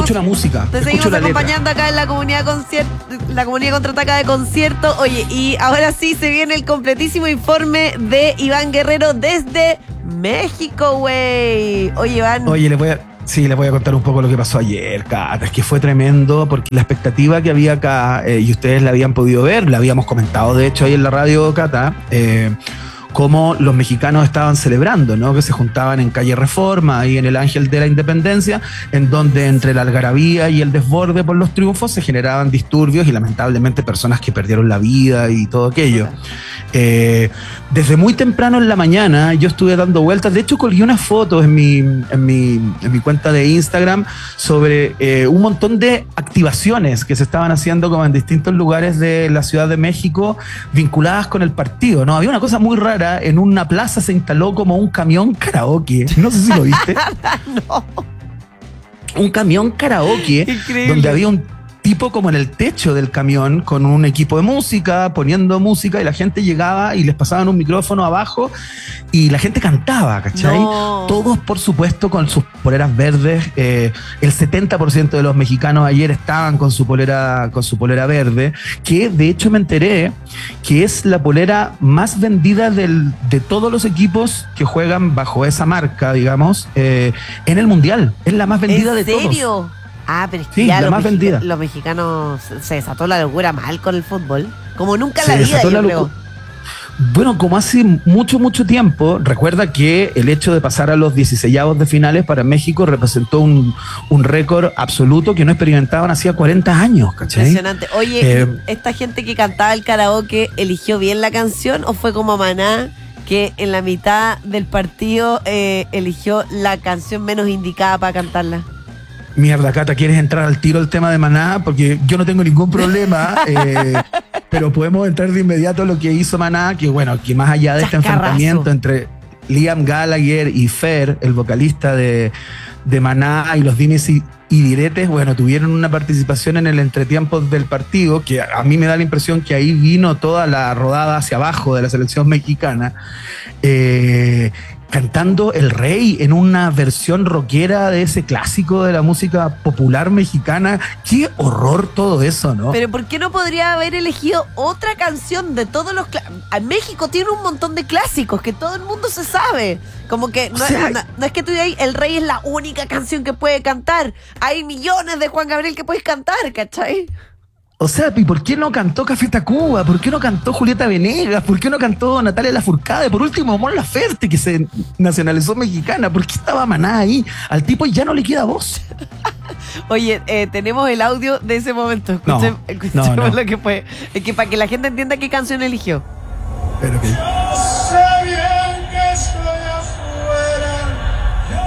escucho la música. Te seguimos acompañando acá en la comunidad contraataca de concierto. Oye, y ahora sí se viene el completísimo informe de Iván Guerrero desde México, güey. Oye, Iván. Oye, les voy a contar un poco lo que pasó ayer, Cata. Es que fue tremendo porque la expectativa que había acá, y ustedes la habían podido ver, la habíamos comentado de hecho ahí en la radio, Cata, cómo los mexicanos estaban celebrando, ¿no? Que se juntaban en Calle Reforma, ahí en el Ángel de la Independencia, en donde entre la algarabía y el desborde por los triunfos se generaban disturbios y lamentablemente personas que perdieron la vida y todo aquello. Desde muy temprano en la mañana yo estuve dando vueltas, de hecho colgué unas fotos en mi cuenta de Instagram sobre un montón de activaciones que se estaban haciendo como en distintos lugares de la Ciudad de México vinculadas con el partido, ¿no? Había una cosa muy rara, en una plaza se instaló como un camión karaoke, no sé si lo viste. No. Un camión karaoke. Increíble. Donde había un tipo como en el techo del camión con un equipo de música, poniendo música, y la gente llegaba y les pasaban un micrófono abajo y la gente cantaba, ¿cachai? No. Todos, por supuesto, con sus poleras verdes. El 70% de los mexicanos ayer estaban con su polera verde, que de hecho me enteré que es la polera más vendida de todos los equipos que juegan bajo esa marca, digamos, en el Mundial. Es la más vendida de todos. ¿En serio? Ah, pero es que sí, ya los mexicanos se desató la locura mal con el fútbol. Como nunca en la vida, yo creo. Bueno, como hace mucho tiempo, recuerda que el hecho de pasar a los 16avos de finales para México representó un récord absoluto que no experimentaban hacía 40 años, ¿cachai? Impresionante. Oye, ¿esta gente que cantaba el karaoke eligió bien la canción o fue como Maná, que en la mitad del partido eligió la canción menos indicada para cantarla? Mierda, Cata, ¿quieres entrar al tiro al tema de Maná? Porque yo no tengo ningún problema, pero podemos entrar de inmediato a lo que hizo Maná, que bueno, que más allá de este enfrentamiento entre Liam Gallagher y Fer, el vocalista de Maná, y los dimes y diretes, bueno, tuvieron una participación en el entretiempo del partido, que a mí me da la impresión que ahí vino toda la rodada hacia abajo de la selección mexicana, cantando El Rey en una versión rockera de ese clásico de la música popular mexicana. Qué horror todo eso, ¿no? Pero ¿por qué no podría haber elegido otra canción de todos los México tiene un montón de clásicos que todo el mundo se sabe. Como que no es que tú digas El Rey es la única canción que puede cantar. Hay millones de Juan Gabriel que puedes cantar, ¿cachai? O sea, ¿y por qué no cantó Café Tacuba? ¿Por qué no cantó Julieta Venegas? ¿Por qué no cantó Natalia Lafourcade? Por último, Mon Laferte, que se nacionalizó mexicana. ¿Por qué estaba Maná ahí? Al tipo ya no le queda voz. Oye, tenemos el audio de ese momento. Escuchemos lo que fue. Es que para que la gente entienda qué canción eligió. Pero que...